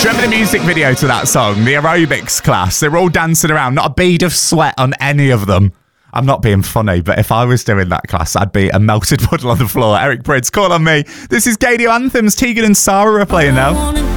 Do you remember the music video to that song? The aerobics class. They're all dancing around. Not a bead of sweat on any of them. I'm not being funny, but if I was doing that class, I'd be a melted puddle on the floor. Eric Prydz, call on me. This is Gaydio Anthems. Tegan and Sara are playing now.